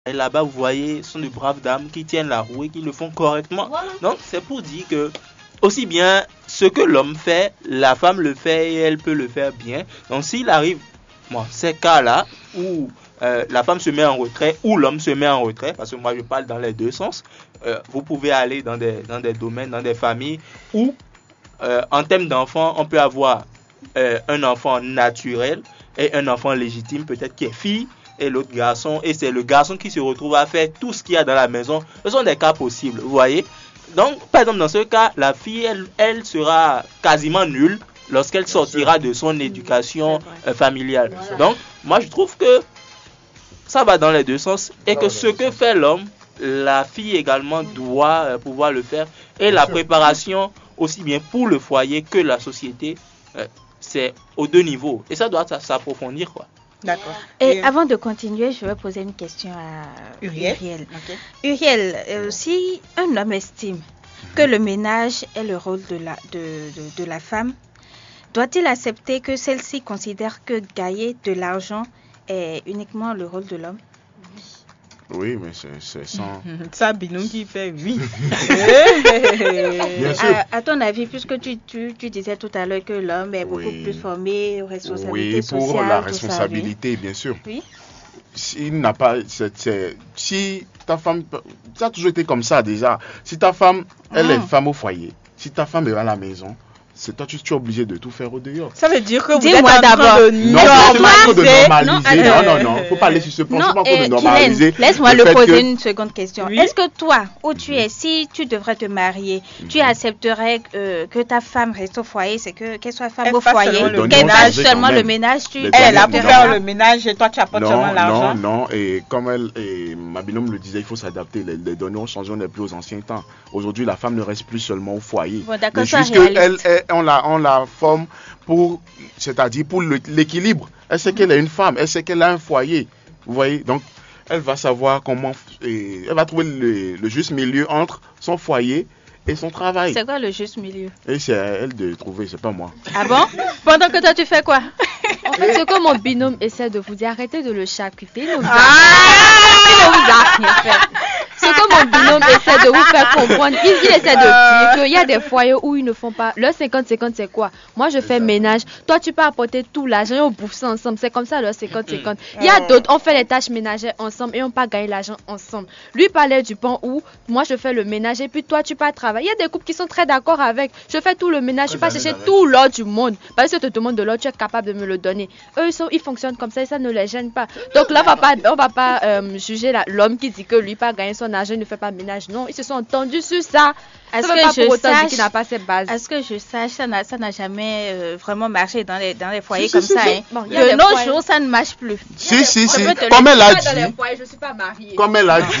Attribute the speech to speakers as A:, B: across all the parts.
A: Et là-bas, vous voyez, ce sont de braves dames qui tiennent la roue et qui le font correctement. Voilà. Donc, c'est pour dire que, aussi bien ce que l'homme fait, la femme le fait et elle peut le faire bien. Donc, s'il arrive, ces cas-là, où la femme se met en retrait ou l'homme se met en retrait, parce que moi, je parle dans les deux sens, vous pouvez aller dans des domaines, dans des familles où, en termes d'enfants, on peut avoir un enfant naturel et un enfant légitime, peut-être qui est fille, et l'autre garçon, et c'est le garçon qui se retrouve à faire tout ce qu'il y a dans la maison. Ce sont des cas possibles, vous voyez. Donc, par exemple, dans ce cas, la fille, elle sera quasiment nulle lorsqu'elle sortira de son éducation familiale. Donc, moi, je trouve que ça va dans les deux sens, et que ce que fait l'homme, la fille également doit pouvoir le faire, et la préparation, aussi bien pour le foyer que la société, c'est aux deux niveaux, et ça doit s'approfondir, quoi.
B: D'accord.
C: Et avant de continuer, je vais poser une question à Uriel.
B: Okay.
C: Uriel, si un homme estime que le ménage est le rôle de la femme, doit-il accepter que celle-ci considère que gagner de l'argent est uniquement le rôle de l'homme?
D: Oui, mais c'est sans...
B: Ça, Binôme qui fait oui.
D: Bien sûr.
C: À ton avis, puisque tu disais tout à l'heure que l'homme est beaucoup plus formé aux responsabilités sociales.
D: Oui, pour la responsabilité, bien sûr.
C: Oui.
D: S'il n'a pas... Si ta femme... Ça a toujours été comme ça déjà. Si ta femme, elle est femme au foyer, si ta femme est à la maison, c'est toi, tu es obligé de tout faire au dehors.
B: Ça veut dire que vous êtes en train de
D: normaliser. Non. Il ne faut pas aller sur ce point. C'est pas en train de normaliser.
C: Laisse-moi le poser une seconde question. Oui? Est-ce que toi, où tu es, si tu devrais te marier, tu accepterais que ta femme reste au foyer, c'est qu'elle soit femme au foyer, qu'elle fasse seulement le ménage,
B: elle est là pour faire le ménage et toi, tu apportes seulement l'argent?
D: Non. Et comme ma binôme le disait, il faut s'adapter. Les données ont changé, on n'est plus aux anciens temps. Aujourd'hui, la femme ne reste plus seulement au foyer.
C: Bon, d'accord,
D: c'est juste qu'elle on la forme pour, c'est-à-dire pour l'équilibre. Elle sait qu'elle est une femme, elle sait qu'elle a un foyer. Vous voyez, donc elle va savoir comment, elle va trouver le juste milieu entre son foyer et son travail.
C: C'est quoi le juste milieu?
D: Et c'est à elle de trouver, c'est pas moi.
C: Ah bon? Pendant que toi tu fais quoi?
E: En fait, ce que mon binôme essaie de vous dire, arrêtez de le charcuter. Ce que mon binôme essaie de vous faire comprendre, il essaie de dire qu'il y a des foyers où ils ne font pas. Le 50-50, c'est quoi? Moi, je fais ménage. Toi, tu peux apporter tout l'argent et on bouffe ça ensemble. C'est comme ça, le 50-50. Il y a d'autres, on fait les tâches ménagères ensemble et on peut gagner l'argent ensemble. Lui parlait du pan où moi, je fais le ménage et puis toi, tu peux travailler. Il y a des couples qui sont très d'accord avec. Je fais tout le ménage. Je peux chercher tout l'or du monde. Parce que si je te demande de l'or, tu es capable de me le donner. Eux, ils fonctionnent comme ça et ça ne les gêne pas. Donc là, on va pas juger l'homme qui dit que lui, pas gagner son argent, il ne fait pas ménage. Non, ils se sont entendus sur ça.
C: Est-ce que je sache, ça n'a jamais vraiment marché dans les foyers comme ça. Bon, de nos jours, ça ne marche plus.
D: Si. Comme elle a dit.
E: Je suis pas mariée.
D: Comme elle a dit.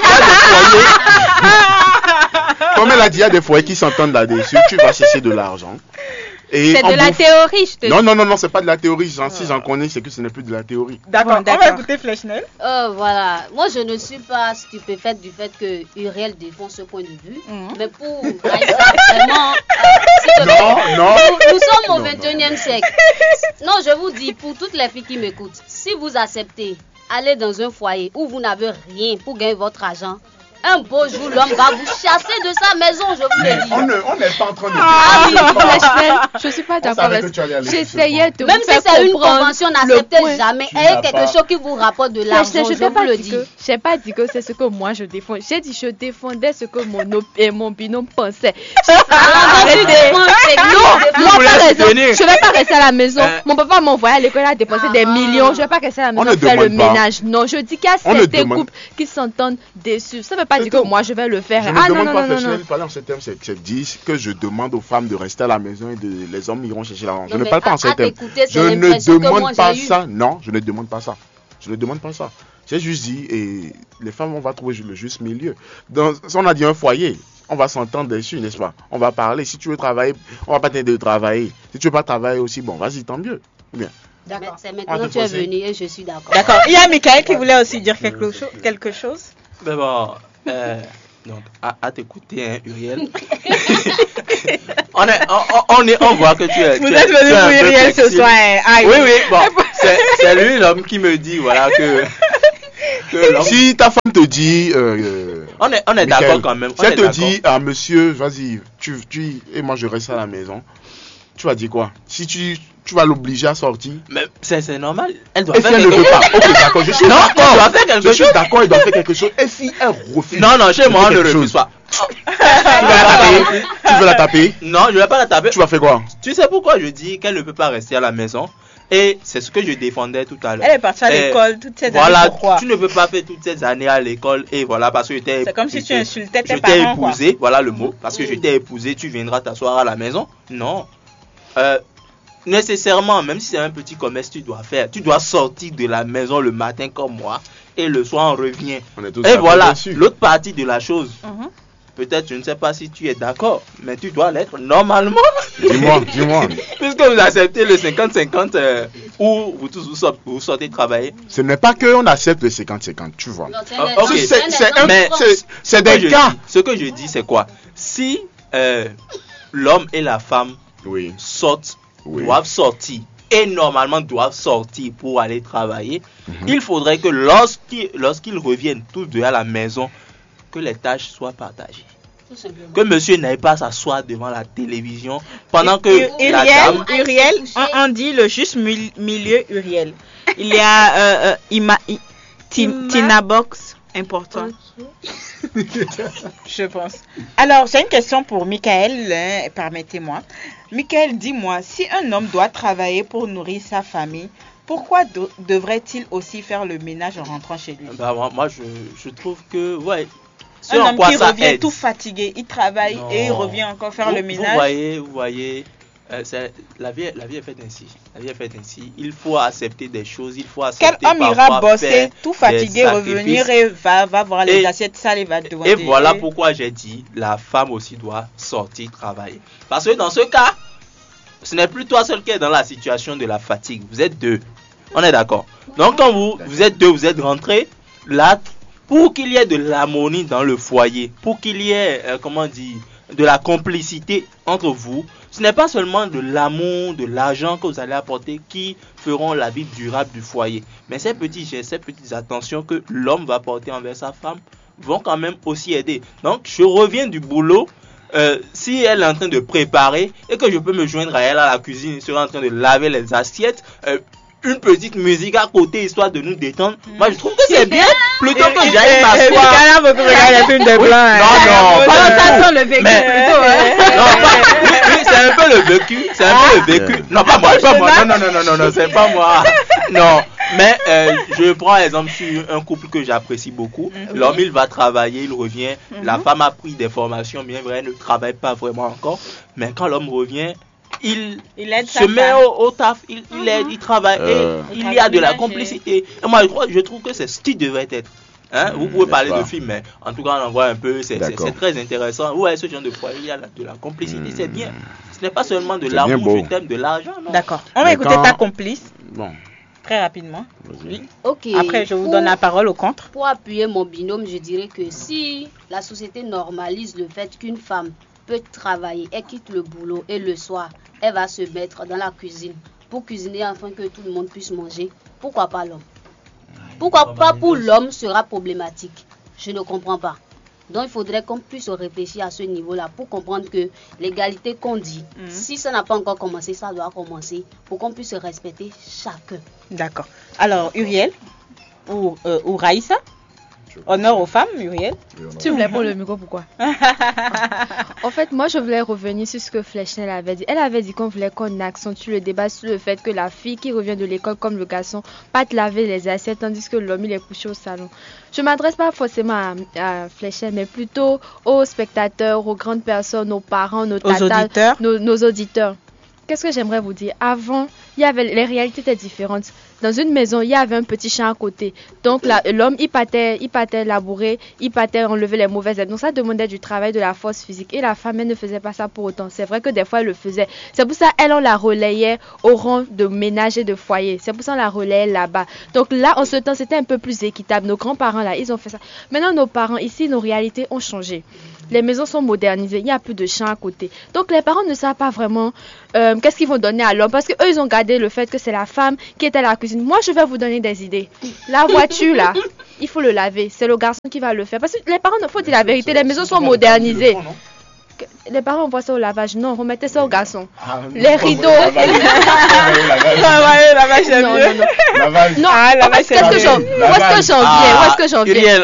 D: Comme elle a dit, il y a des foyers qui s'entendent là-dessus. Tu vas chercher de l'argent.
C: C'est de la théorie, je te dis.
D: Non, c'est pas de la théorie. Si j'en connais, c'est que ce n'est plus de la théorie.
B: D'accord, on va écouter Flechnel.
F: Voilà. Moi, je ne suis pas stupéfaite du fait que Uriel défend ce point de vue. Mais pour vraiment... Nous sommes au 21e siècle. Non, je vous dis, pour toutes les filles qui m'écoutent, si vous acceptez, aller dans un foyer où vous n'avez rien pour gagner votre argent, un beau jour, l'homme va vous chasser de sa maison, je vous le dis.
D: On n'est pas en train de...
E: Je suis pas d'accord avec ça. J'essayais de
F: même si c'est une convention, n'acceptez jamais. Et quelque chose qui vous rapporte de l'argent, je vous le dis.
E: Je n'ai pas dit que c'est ce que moi je défends. J'ai dit je défendais ce que mon binôme pensait. Je vais pas rester à la maison. Mon papa m'a envoyé à l'école à dépenser des millions. Je vais pas rester à la maison faire le ménage. Non, je dis qu'il y a certains couples qui s'entendent dessus. Ça veut pas dire que moi je vais le faire.
D: Je ne demande pas Flechnel, parler en ce terme, c'est dire que je demande aux femmes de rester à la maison et les hommes iront chercher l'argent. Je ne parle pas en ce terme. Je ne demande pas ça. Non, je ne demande pas ça. Je ne demande pas ça. J'ai juste dit, et les femmes, on va trouver le juste milieu. Si on a dit un foyer, on va s'entendre dessus, n'est-ce pas? On va parler. Si tu veux travailler, on va pas t'aider de travailler. Si tu veux pas travailler aussi, bon, vas-y, tant mieux. Bien.
F: D'accord. C'est maintenant que tu es venu et je suis d'accord.
B: D'accord. Il y a Michael qui voulait aussi dire quelque chose.
A: D'abord, donc, à t'écouter, hein, Uriel. on voit que tu es.
B: Vous êtes venu pour Uriel ce soir.
A: Oui, bon, c'est lui l'homme qui me dit, voilà, que
D: Si ta femme te dit...
A: on est d'accord quand même.
D: Si elle te dit, monsieur, vas-y, et moi je reste à la maison, tu vas dire quoi? Si tu vas l'obliger à sortir.
A: Mais c'est normal. Elle doit
D: faire quelque chose. Ok, d'accord, je suis d'accord.
A: Je suis
D: d'accord, elle doit faire quelque chose. Et si elle refuse?
A: Non, chez moi, on ne refuse pas.
D: Tu veux la taper?
A: Non, je ne vais pas la taper.
D: Tu vas faire quoi?
A: Tu sais pourquoi je dis qu'elle ne peut pas rester à la maison? Et c'est ce que je défendais tout à l'heure.
B: Elle est partie à l'école toutes ces années.
A: Voilà, tu ne peux pas faire toutes ces années à l'école. Et voilà, parce que
B: c'est comme si tu insultais tes parents.
A: Je t'ai épousé, voilà le mot. Parce que je t'ai épousé, tu viendras t'asseoir à la maison. Non. Nécessairement, même si c'est un petit commerce, tu dois sortir de la maison le matin comme moi. Et le soir, on revient. Et voilà, l'autre partie de la chose. Peut-être, je ne sais pas si tu es d'accord, mais tu dois l'être normalement.
D: Dis-moi.
A: Puisque vous acceptez le 50-50 où vous sortez travailler.
D: Ce n'est pas qu'on accepte le 50-50, tu vois. C'est des cas.
A: Ce que je dis, c'est quoi? Si l'homme et la femme doivent sortir, et normalement doivent sortir pour aller travailler, il faudrait que lorsqu'ils reviennent tous deux à la maison, que les tâches soient partagées. Que monsieur n'aille pas s'asseoir devant la télévision pendant que la dame...
B: Uriel, on dit le juste milieu Uriel. Il y a Tina Box important. Je pense. Alors, j'ai une question pour Michael, permettez-moi. Michael, dis-moi, si un homme doit travailler pour nourrir sa famille, pourquoi devrait-il aussi faire le ménage en rentrant chez lui?
A: Moi, je trouve que... Ouais,
B: un homme qui revient tout fatigué, il travaille et il revient encore faire le ménage.
A: Vous voyez, la vie est faite ainsi. Il faut accepter des choses, il faut accepter.
B: Quel homme ira bosser tout fatigué, revenir et va voir les assiettes sales et va demander.
A: Et voilà pourquoi j'ai dit, la femme aussi doit sortir travailler. Parce que dans ce cas, ce n'est plus toi seul qui est dans la situation de la fatigue. Vous êtes deux. On est d'accord. Donc quand vous êtes deux, vous êtes rentrés, là, pour qu'il y ait de l'harmonie dans le foyer, pour qu'il y ait, de la complicité entre vous, ce n'est pas seulement de l'amour, de l'argent que vous allez apporter qui feront la vie durable du foyer. Mais ces petits gestes, ces petites attentions que l'homme va porter envers sa femme vont quand même aussi aider. Donc, je reviens du boulot. Si elle est en train de préparer et que je peux me joindre à elle à la cuisine, elle sera en train de laver les assiettes, une petite musique à côté histoire de nous détendre. Moi je trouve que c'est bien plutôt que j'aille m'asseoir.
B: Non, le vécu
A: c'est un peu le vécu. Non, pas moi. Non, c'est pas moi. Non, mais je prends exemple sur un couple que j'apprécie beaucoup. L'homme il va travailler, il revient. La femme a pris des formations, bien vrai, elle ne travaille pas vraiment encore. Mais quand l'homme revient, il se met au taf, il aide, il travaille, et il y a de la complicité. Et moi, je trouve que c'est ce qui devrait être. Vous pouvez parler de films, mais en tout cas, on en voit un peu, c'est très intéressant. Ouais, ce genre de foyer, il y a de la complicité, c'est bien. Ce n'est pas seulement de l'amour, je t'aime, de l'argent.
B: D'accord. On va écouter ta complice. Bon. Très rapidement. Oui.
F: Ok.
B: Après, je vous donne la parole au contre.
F: Pour appuyer mon binôme, je dirais que si la société normalise le fait qu'une femme peut travailler, elle quitte le boulot et le soir, elle va se mettre dans la cuisine pour cuisiner afin que tout le monde puisse manger. Pourquoi pas l'homme? Pourquoi pas pour l'homme sera problématique? Je ne comprends pas. Donc il faudrait qu'on puisse réfléchir à ce niveau-là pour comprendre que l'égalité qu'on dit, si ça n'a pas encore commencé, ça doit commencer pour qu'on puisse respecter chacun.
B: D'accord. Alors Uriel ou Raïssa? Honneur aux femmes, Muriel.
E: Tu voulais prendre le micro, pourquoi? En fait, moi, je voulais revenir sur ce que Flechnel avait dit. Elle avait dit qu'on voulait qu'on accentue le débat sur le fait que la fille qui revient de l'école comme le garçon, pas te laver les assiettes, tandis que l'homme, il est couché au salon. Je ne m'adresse pas forcément à Flechnel, mais plutôt aux spectateurs, aux grandes personnes, aux parents, nos tatas, nos auditeurs. Qu'est-ce que j'aimerais vous dire? Avant, les réalités étaient différentes. Dans une maison, il y avait un petit champ à côté. Donc l'homme, il partait labourer, il partait enlever les mauvaises herbes. Donc ça demandait du travail, de la force physique. Et la femme, elle ne faisait pas ça pour autant. C'est vrai que des fois, elle le faisait. C'est pour ça qu'elle, on la relayait au rang de ménage et de foyer. C'est pour ça qu'on la relayait là-bas. Donc là, en ce temps, c'était un peu plus équitable. Nos grands-parents, là, ils ont fait ça. Maintenant, nos parents, ici, nos réalités ont changé. Les maisons sont modernisées, il n'y a plus de champs à côté. Donc les parents ne savent pas vraiment qu'est-ce qu'ils vont donner à l'homme parce qu'eux, ils ont gardé le fait que c'est la femme qui est à la cuisine. Moi, je vais vous donner des idées. La voiture, là, il faut le laver. C'est le garçon qui va le faire. Parce que les parents, il faut dire la vérité, les maisons sont modernisées. Les parents envoient ça au lavage. Non, remettez ça au garçon. Les rideaux. Non, où est-ce que j'en viens?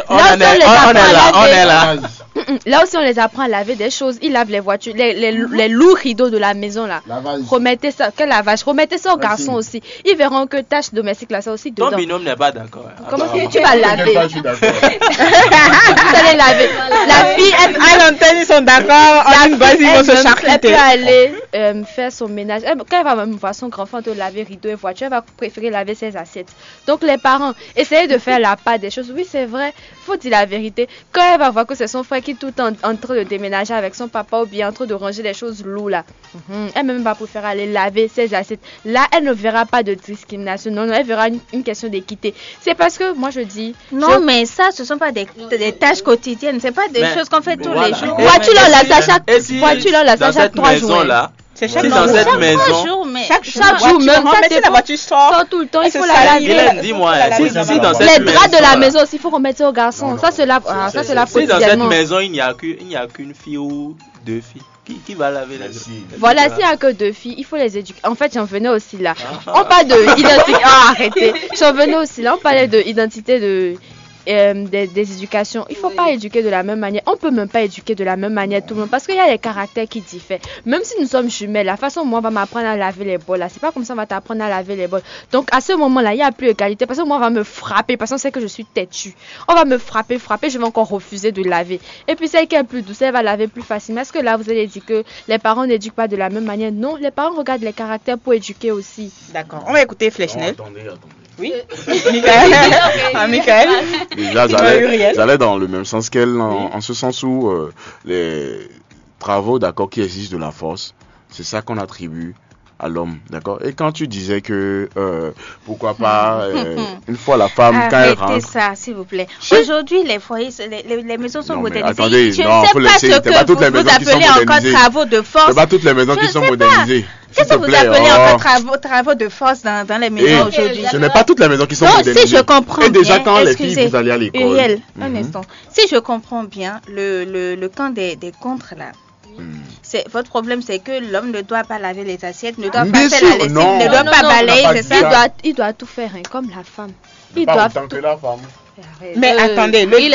A: On est là.
E: Là aussi, on les apprend à laver des choses. Ils lavent les voitures, les lourds rideaux de la maison là. Remettez ça, quel lavage? Remettez ça aux garçons aussi. Ils verront que tâches domestiques là, ça aussi dedans.
A: Ton binôme n'est pas d'accord.
E: Comment tu vas laver?
D: Je suis d'accord.
E: Vous allez laver. La fille,
B: à l'antenne, ils sont d'accord. En une base, ils vont se charcuter.
E: Elle peut aller faire son ménage. Quand elle va même voir son grand-enfant de laver rideaux et voitures, elle va préférer laver ses assiettes. Donc les parents, essayez de faire la part des choses. Oui, c'est vrai. Faut dire la vérité. Quand elle va voir que c'est son frère qui est tout le temps en train de déménager avec son papa ou bien en train de ranger des choses lourdes là, elle même va préférer aller laver ses assiettes. Là, elle ne verra pas de discrimination. Non, elle verra une question d'équité. C'est parce que moi je dis...
C: Non, mais ça, ce ne sont pas des tâches quotidiennes. Ce n'est pas des choses qu'on fait tous les jours.
E: Voiture, on la fait chaque 3 jours.
B: C'est chaque
A: dans cette maison.
E: Chaque jour même, ça
B: la voiture sort
E: tout le temps, il faut la laver.
A: Dis-moi, si dans cette
E: les
A: maison,
E: draps de la maison aussi, il faut remettre ça aux garçons. Ça, c'est la
A: si dans cette maison, il n'y a qu'une fille ou 2 filles, qui va laver les filles?
E: Voilà, s'il n'y a que 2 filles, il faut les éduquer. En fait, j'en venais aussi là. On parle de identité. Arrêtez. J'en venais aussi là. On parlait de identité des éducations. Il ne faut pas éduquer de la même manière. On ne peut même pas éduquer de la même manière tout le monde parce qu'il y a des caractères qui diffèrent. Même si nous sommes jumelles, la façon dont moi on va m'apprendre à laver les bols, là, c'est pas comme ça on va t'apprendre à laver les bols. Donc à ce moment-là, il n'y a plus égalité parce que moi on va me frapper parce qu'on sait que je suis têtue. On va me frapper, je vais encore refuser de laver. Et puis celle qui est plus douce, elle va laver plus facilement. Est-ce que là vous allez dire que les parents n'éduquent pas de la même manière? Non, les parents regardent les caractères pour éduquer aussi.
B: D'accord. On va écouter Flechnel.
D: Attendez.
B: Oui. Michael.
D: Déjà, j'allais dans le même sens qu'elle, en ce sens où les travaux, d'accord, qui exigent de la force, c'est ça qu'on attribue à l'homme, d'accord. Et quand tu disais que pourquoi pas une fois la femme quand elle rentre.
C: Arrêtez ça, s'il vous plaît. Aujourd'hui, les foyers, les maisons sont modernisées.
D: Attendez,
C: je ne sais pas ce que vous appelez encore travaux de force.
D: C'est pas toutes les maisons qui sont modernisées.
C: Qu'est-ce que vous appelez encore travaux de force dans les maisons aujourd'hui?
D: Ce n'est pas toutes les maisons qui sont modernisées.
C: Si je comprends bien.
D: Et déjà quand les filles, vous allez à l'école.
C: Uriel, un instant. Si je comprends bien, le camp des contres là. Votre problème, c'est que l'homme ne doit pas laver les assiettes, ne doit pas faire la lessive, ne doit pas balayer, c'est ça?
E: Il doit tout faire, hein, comme la femme.
D: Il doit autant que la femme.
B: Mais attendez, le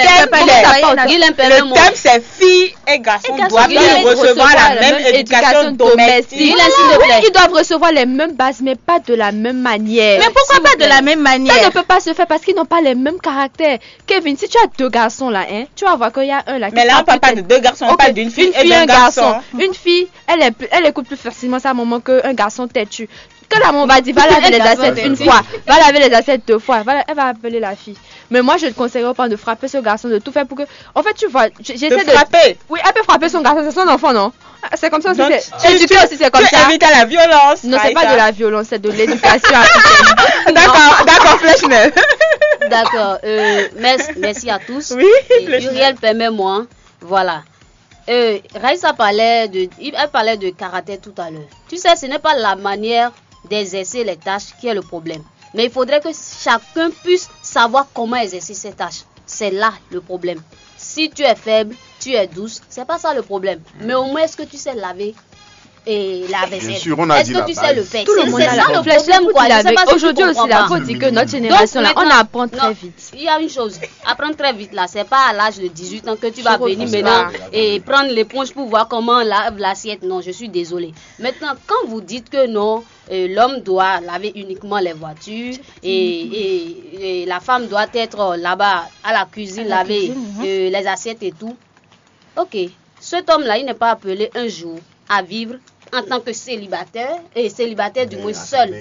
B: thème c'est filles et garçons doivent recevoir la même éducation domestique.
E: Ils doivent recevoir les mêmes bases, mais pas de la même manière.
C: Mais pourquoi pas de la même manière?
E: Ça ne peut pas se faire parce qu'ils n'ont pas les mêmes caractères. Kevin, si tu as 2 garçons là, tu vas voir qu'il y a un là qui...
B: Mais là, on ne parle pas de 2 garçons, on parle d'une fille et d'un garçon.
E: Une fille, elle écoute plus facilement sa maman qu'un garçon têtu. Que la maman va dire, va laver les assiettes une fois, va laver les assiettes 2 fois, elle va appeler la fille. Mais moi, je ne conseillerais pas de frapper ce garçon, de tout faire pour que... En fait, tu vois, j'essaie de...
B: frapper?
E: Oui, elle peut frapper son garçon, c'est son enfant, non? C'est comme ça aussi, éduquer aussi, c'est comme ça.
B: Tu évites la violence.
E: Non, c'est pas de la violence, c'est de l'éducation.
B: D'accord, Flechnel.
F: D'accord, merci à tous.
B: Oui,
F: Uriel, permets-moi, voilà. Raïssa parlait de caractère tout à l'heure. Tu sais, ce n'est pas la manière d'exercer les tâches qui est le problème. Mais il faudrait que chacun puisse savoir comment exercer ces tâches. C'est là le problème. Si tu es faible, tu es douce, c'est pas ça le problème. Mais au moins, est-ce que tu sais laver et la vaisselle?
D: Bien sûr, on a dit
F: est-ce que tu sais le faire?
E: Tout le monde a le problème, quoi. Aujourd'hui aussi, il faut dire que notre génération, là, on apprend très vite.
F: Il y a une chose, apprendre très vite, là, c'est pas à l'âge de 18 ans que tu vas venir maintenant et prendre l'éponge pour voir comment on lave l'assiette. Non, je suis désolée. Maintenant, quand vous dites que non, l'homme doit laver uniquement les voitures et la femme doit être là-bas à la cuisine, laver les assiettes et tout. Ok, cet homme-là, il n'est pas appelé un jour à vivre en tant que célibataire, et célibataire du moins seul,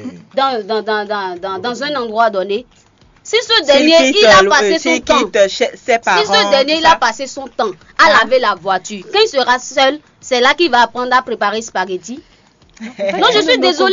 F: dans un endroit donné. Si ce dernier, il a passé son temps, il a passé son temps à laver la voiture, quand il sera seul, c'est là qu'il va apprendre à préparer spaghetti. Non, je suis désolée.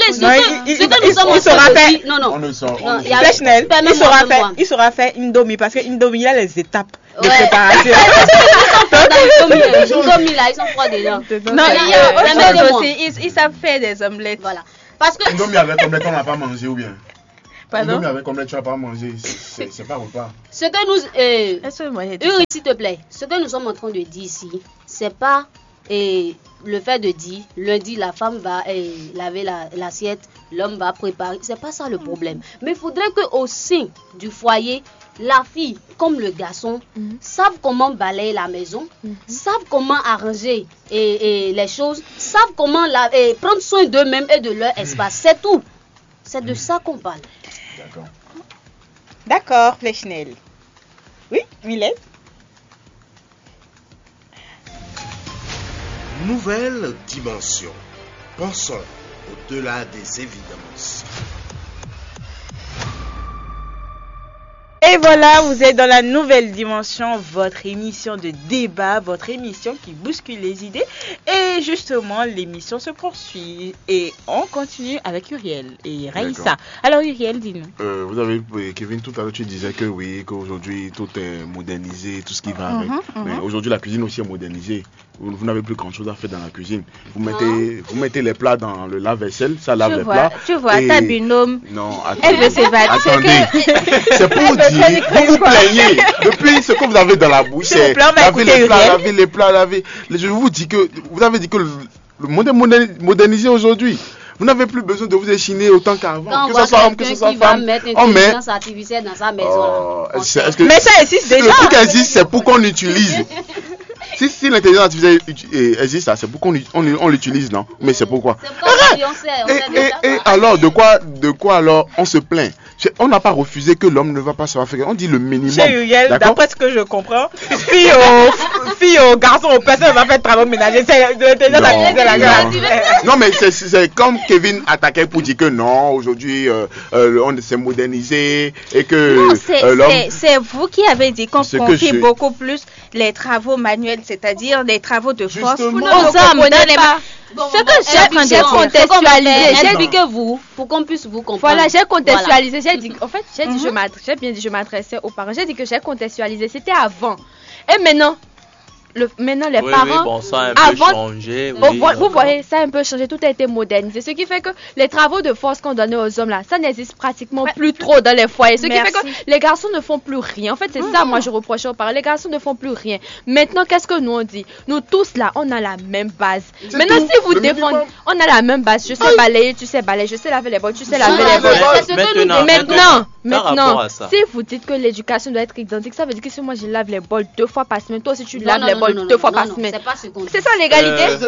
B: Il saura faire Indomie parce que Indomie, il a les étapes de préparation.
F: Indomie là, ils sont froids dedans.
C: Non, il y a autre chose aussi. Ils savent faire des omelettes.
F: Voilà. Parce que.
D: Indomie avec omelette, on n'a pas mangé ou bien?
C: Pardon?
D: Indomie avec omelette, tu n'as pas mangé. C'est pas repas.
F: Ce que nous. Uri, s'il te plaît. Ce que nous sommes en train de dire ici, c'est pas. Le fait de dire, lundi, la femme va laver l'assiette, l'homme va préparer. C'est pas ça le problème. Mais il faudrait qu'au sein du foyer, la fille, comme le garçon, savent comment balayer la maison, savent comment arranger les choses, savent comment prendre soin d'eux-mêmes et de leur espace. C'est tout. C'est de ça qu'on parle.
D: D'accord.
B: D'accord, Flechnel. Oui, Mylène?
G: Nouvelle dimension. Pensons au-delà des évidences.
B: Et voilà, vous êtes dans la nouvelle dimension, votre émission de débat, votre émission qui bouscule les idées. Et justement, l'émission se poursuit. Et on continue avec Uriel et Raïssa. Alors Uriel, dis-nous.
D: Vous avez, Kevin, tout à l'heure, tu disais que oui, qu'aujourd'hui, tout est modernisé, tout ce qui va avec. Mais aujourd'hui, la cuisine aussi est modernisée. Vous n'avez plus grand-chose à faire dans la cuisine. Vous mettez les plats dans le lave-vaisselle, ça lave les plats.
C: Tu vois, ta binôme,
D: non,
C: elle veut s'évader.
D: Attendez, c'est pour dire, vous vous plaignez. Depuis ce que vous avez dans la bouche, c'est laver les plats, laver. Je vous dis que, vous avez dit que le monde est modernisé aujourd'hui. Vous n'avez plus besoin de vous échiner autant qu'avant.
F: Que ce soit homme, que ce soit femme. Mettre une intelligence artificielle dans sa maison.
B: Mais ça existe déjà.
D: Le truc existe, c'est pour qu'on l'utilise. Si l'intelligence artificielle existe, c'est pour qu'on l'utilise, non? Mais c'est pourquoi? Et alors, de quoi alors on se plaint? On n'a pas refusé que l'homme ne va pas savoir faire. On dit le minimum.
B: D'après ce que je comprends, fille au garçon, aux personnes va faire travail ménager. C'est l'intelligence artificielle.
D: Non, mais c'est comme Kevin attaquait pour dire que non, aujourd'hui, on s'est modernisé et que
C: c'est vous qui avez dit qu'on confie beaucoup plus les travaux manuels, c'est-à-dire les travaux de force aux hommes. Ce que j'ai contextualisé,
F: j'ai dit que vous, pour qu'on puisse vous comprendre.
C: Voilà, j'ai contextualisé, j'ai dit, en fait, j'ai bien dit, je m'adressais aux parents, j'ai dit que j'ai contextualisé, c'était avant. Et maintenant les parents,
A: bon, ça a un peu changé.
C: Vous voyez, ça a un peu changé, tout a été modernisé. Ce qui fait que les travaux de force qu'on donnait aux hommes là, ça n'existe pratiquement plus trop dans les foyers. Ce qui fait que les garçons ne font plus rien. En fait, c'est ça, moi je reproche aux parents. Les garçons ne font plus rien. Maintenant, qu'est-ce que nous on dit? Nous tous là, on a la même base. Maintenant, si vous défendez, on a la même base. Je sais balayer, tu sais balayer, je sais laver les bols, tu sais laver les bols. Maintenant, si vous dites que l'éducation doit être identique, ça veut dire que si moi je lave les bols 2 fois par semaine, toi aussi tu laves les bols 2 fois par semaine. C'est ça l'égalité.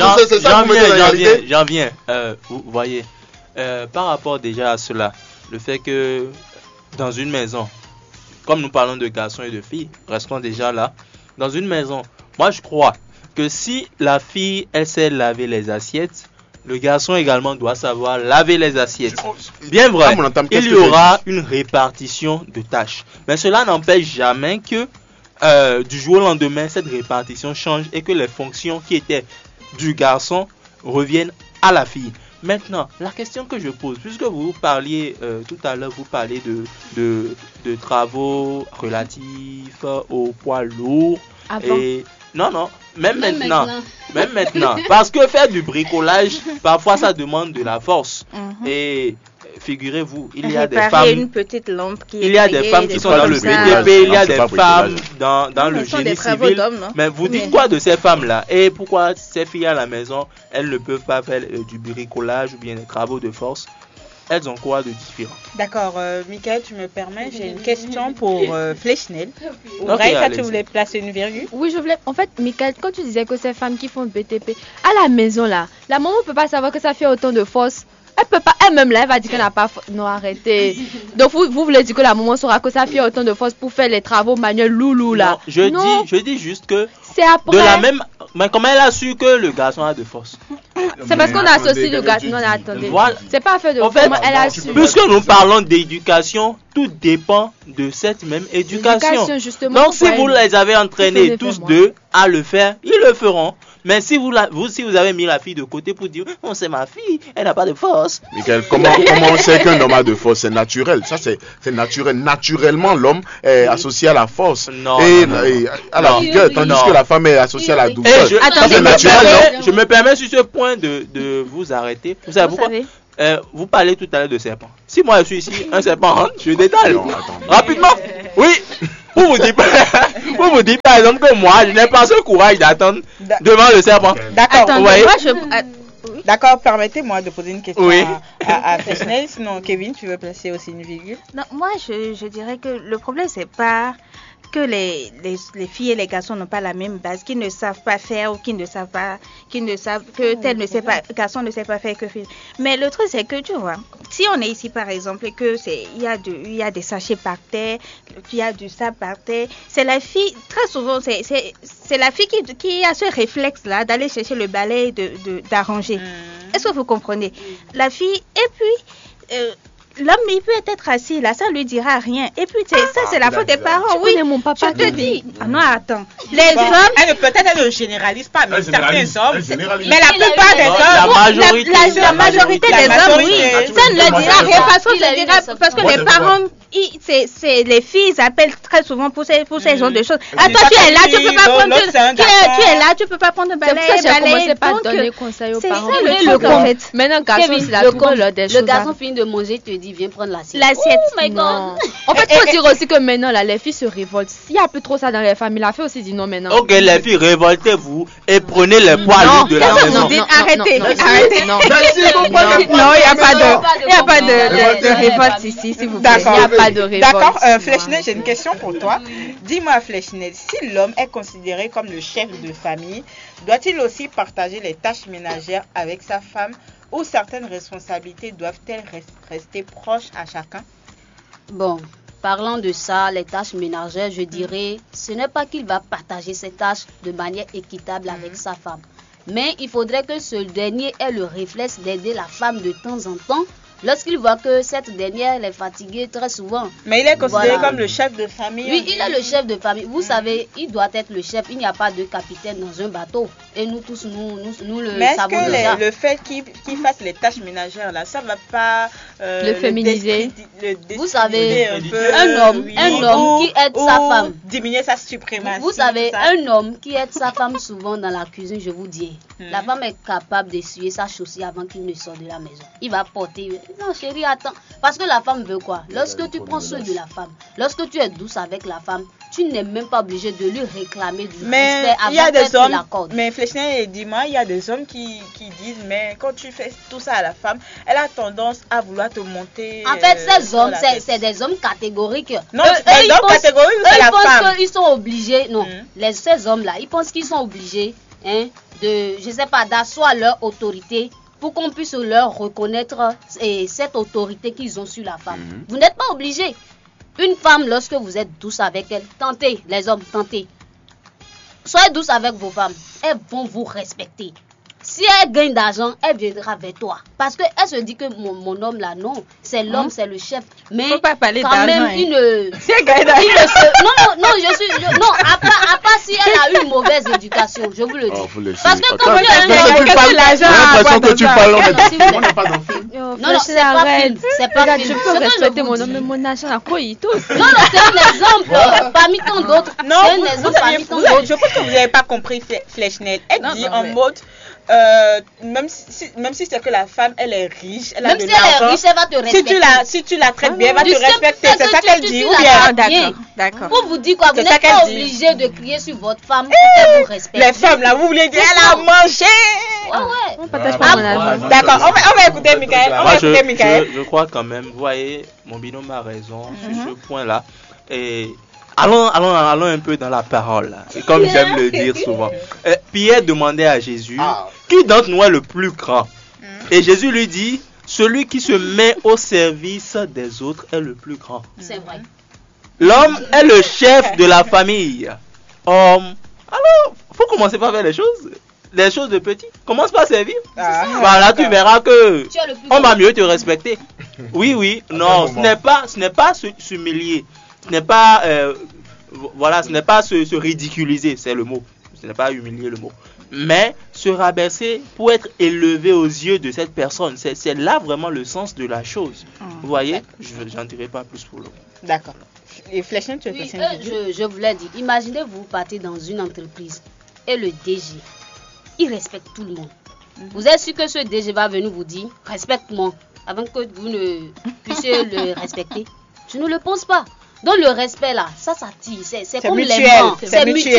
A: J'en viens. Vous voyez, par rapport déjà à cela, le fait que dans une maison, comme nous parlons de garçons et de filles, restons déjà là. Dans une maison, moi je crois que si la fille elle sait laver les assiettes, le garçon également doit savoir laver les assiettes. Bien vrai, il y aura une répartition de tâches. Mais cela n'empêche jamais que du jour au lendemain, cette répartition change et que les fonctions qui étaient du garçon reviennent à la fille. Maintenant, la question que je pose, puisque vous parliez tout à l'heure, vous parliez de travaux relatifs au poids lourd. Et non, même maintenant, parce que faire du bricolage, parfois ça demande de la force. Et figurez-vous, il y a des femmes,
C: une petite lampe qui
A: il y a des femmes qui sont dans le BTP, il y a des femmes dans le génie civil. Mais vous dites quoi de ces femmes-là? Et pourquoi ces filles à la maison, elles ne peuvent pas faire du bricolage ou bien des travaux de force? Elles ont quoi de différent? D'accord,
B: Michael, tu me permets, j'ai une question pour Flechnel. Raïssa, tu voulais placer une virgule?
C: Oui, je voulais. En fait, Michael, quand tu disais que ces femmes qui font le BTP, à la maison là, la maman ne peut pas savoir que ça fait autant de force. Elle peut pas, elle-même là, elle va dire qu'elle n'a pas. Non, arrêtez. Donc vous voulez dire que la maman saura que ça fait autant de force pour faire les travaux manuels loulou là?
A: Non, je dis juste que.
C: C'est après.
A: De la même. Mais comment elle a su que le garçon a de force?
C: C'est parce qu'on associe le garçon. Non, attendez. Voilà. C'est pas fait de.
A: En fait, elle a su. Puisque nous parlons d'éducation, tout dépend de cette même éducation. Justement, donc si vous les avez entraînés tous deux à le faire, ils le feront. Mais si vous avez mis la fille de côté pour dire, oh, c'est ma fille, elle n'a pas de force.
D: Michael, comment on sait qu'un homme a de force? C'est naturel. Ça, c'est naturel. Naturellement, l'homme est associé à la force. Et à la vigueur, tandis que la femme est associée à la douceur.
A: C'est naturel, non? Je me permets sur ce point de vous arrêter. Vous savez pourquoi? Vous parlez tout à l'heure de serpent. Si moi je suis ici, un serpent rentre, je détale. Rapidement. Oui. Vous vous dites par exemple que moi, je n'ai pas ce courage d'attendre devant le serpent.
B: D'accord. D'accord, permettez-moi de poser une question à Flechnel. Sinon, Kevin, tu veux placer aussi une virgule?
C: Non, moi, je dirais que le problème, c'est pas que les filles et les garçons n'ont pas la même base, qu'ils ne savent pas faire ou qu'ils ne savent que tel ne sait pas, garçon ne sait pas faire que fille. Mais le truc c'est que tu vois, si on est ici par exemple et que il y a des sachets par terre, il y a du sable par terre, c'est la fille très souvent c'est la fille qui a ce réflexe là d'aller chercher le balai d'arranger. Est-ce que vous comprenez? La fille et puis l'homme, il peut être assis là, ça lui dira rien. Et puis, ça, c'est la faute des parents. Oui,
E: mon papa,
C: je te dis. Ah non, attends. Les hommes.
B: Peut-être elle ne généralise pas, mais certains hommes. Mais la plupart des hommes.
C: La majorité des hommes, oui. Ça ne le dira rien parce que les parents. C'est les filles appellent très souvent pour ces genres de choses. Attends, tu es là, tu peux pas prendre. Tu es là, tu peux pas prendre de balai.
E: C'est pour ça que j'ai commencé par donner conseil aux parents. Maintenant, garçon, c'est la couleur des choses.
F: Le garçon finit de manger, te dit viens prendre l'assiette.
C: Oh my God.
E: En fait, il faut dire aussi que maintenant, là, les filles se révoltent. Il y a plus trop ça dans les familles. La fille aussi dit non maintenant.
A: Ok, les filles, révoltez-vous et prenez les poils de la maison.
C: Arrêtez. Non, il n'y a pas de révolte ici, s'il vous plaît.
B: D'accord, Flechnel, j'ai une question pour toi. Dis-moi, Flechnel, si l'homme est considéré comme le chef de famille, doit-il aussi partager les tâches ménagères avec sa femme ou certaines responsabilités doivent-elles rester proches à chacun?
F: Bon, parlant de ça, les tâches ménagères, je dirais, ce n'est pas qu'il va partager ces tâches de manière équitable avec sa femme. Mais il faudrait que ce dernier ait le réflexe d'aider la femme de temps en temps lorsqu'il voit que cette dernière est fatiguée très souvent.
B: Mais il est considéré comme le chef de famille.
F: Oui, il est le chef de famille. Vous savez, il doit être le chef. Il n'y a pas de capitaine dans un bateau. Et nous tous, nous le savons déjà.
B: Mais est-ce que le fait qu'il fasse les tâches ménagères, là, ça ne va pas
E: le féminiser?
F: Vous savez, un homme qui aide sa femme.
B: Diminuer sa suprématie.
F: Vous savez, un homme qui aide sa femme souvent dans la cuisine, je vous dis, la femme est capable d'essuyer sa chaussure avant qu'il ne sorte de la maison. Il va porter... Non chérie, attends. Parce que la femme veut quoi? Lorsque tu prends soin de la femme, lorsque tu es douce avec la femme, tu n'es même pas obligé de lui réclamer du respect avant qu'elle te l'accorde.
B: Mais Flechnel, dis-moi, il y a des hommes qui disent, mais quand tu fais tout ça à la femme, elle a tendance à vouloir te monter.
F: En fait, ces hommes, c'est des hommes catégoriques.
B: Non, les hommes catégoriques, c'est la femme.
F: Ils pensent qu'ils sont obligés, non, ces hommes-là, ils pensent qu'ils sont obligés, je sais pas, d'asseoir leur autorité pour qu'on puisse leur reconnaître cette autorité qu'ils ont sur la femme. Vous n'êtes pas obligé. Une femme, lorsque vous êtes douce avec elle, tentez, les hommes, tentez. Soyez douce avec vos femmes. Elles vont vous respecter. Si elle gagne d'argent, elle viendra vers toi. Parce qu'elle se dit que mon homme là, non, c'est l'homme, c'est le chef. Mais
B: faut pas parler
F: quand même,
B: il ne
F: non, à part si elle a eu une mauvaise éducation, je vous le dis. Parce que quand
D: l'impression que tu parles, on n'est pas dans le film.
F: Non, c'est pas film. C'est pas film.
E: Je peux respecter mon homme, mais mon argent à quoi il touche?
F: Non, c'est un exemple parmi tant d'autres.
B: Non, je pense que vous n'avez pas compris Flechnel. Elle dit en mode... même si c'est que la femme elle est riche, elle a de l'argent.
F: Même si elle est riche, elle va te respecter.
B: Si tu la traites bien, elle va te respecter. C'est ça qu'elle dit. Ou bien
F: d'accord. Pour vous dire quoi, vous n'êtes pas obligé de crier sur votre femme pour qu'elle vous respecte.
B: Les femmes là, vous voulez dire elle a mangé.
F: Ouais.
E: On partage pas mon argent.
B: D'accord, on va écouter Michael.
A: Je crois quand même, vous voyez, mon binôme a raison sur ce point là. Et allons un peu dans la parole, comme j'aime le dire souvent. Pierre demandait à Jésus, qui d'entre nous est le plus grand? Et Jésus lui dit, celui qui se met au service des autres est le plus grand.
F: C'est vrai.
A: L'homme est le chef de la famille. Alors, faut commencer par faire les choses de petit. Commence par servir. Voilà, tu verras que on va mieux te respecter. Oui, non, ce n'est pas s'humilier. Ce n'est pas, ce n'est pas se ridiculiser, c'est le mot. ce n'est pas humilier le mot, mais se rabaisser pour être élevé aux yeux de cette personne. C'est là vraiment le sens de la chose. Vous voyez, je n'en dirai pas plus pour le moment.
B: D'accord. Et Fléchette, tu veux
F: je voulais dire, imaginez vous partez dans une entreprise et le DG, il respecte tout le monde. Vous êtes sûr que ce DG va venir vous dire, respecte-moi, avant que vous ne puissiez le respecter? Je ne le pense pas. Donc le respect là, ça tire, c'est comme
B: mutuel,
F: les mains,
B: c'est mutuel.